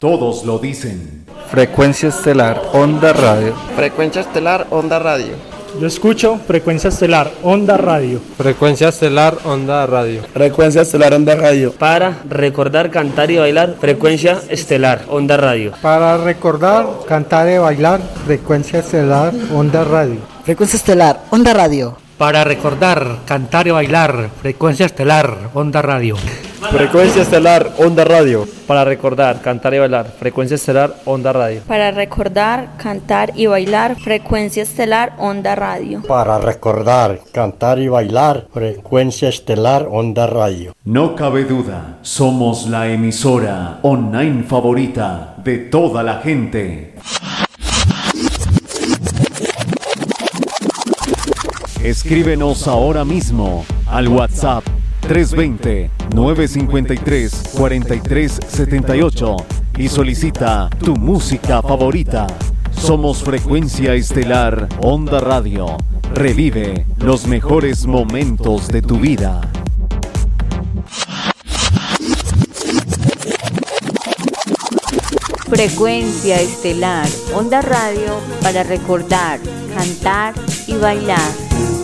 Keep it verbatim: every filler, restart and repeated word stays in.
Todos lo dicen. Frecuencia Estelar, Onda Radio. Frecuencia Estelar, Onda Radio. Yo escucho Frecuencia Estelar, Onda Radio. Frecuencia Estelar, Onda Radio. Frecuencia Estelar, Onda Radio. Para recordar, cantar y bailar, Frecuencia Estelar, Onda Radio. Para recordar, cantar y bailar, Frecuencia Estelar, Onda Radio. Frecuencia Estelar, Onda Radio. Para recordar, cantar y bailar, Frecuencia Estelar, Onda Radio. Frecuencia Estelar, Onda Radio. Para recordar, cantar y bailar, Frecuencia Estelar, Onda Radio. Para recordar, cantar y bailar, Frecuencia Estelar, Onda Radio. Para recordar, cantar y bailar, Frecuencia Estelar, Onda Radio. No cabe duda, somos la emisora online favorita de toda la gente. Escríbenos ahora mismo al WhatsApp tres dos cero, nueve cinco tres, cuatro tres siete ocho y solicita tu música favorita. Somos Frecuencia Estelar, Onda Radio. Revive los mejores momentos de tu vida. Frecuencia Estelar, Onda Radio, para recordar, cantar y bailar.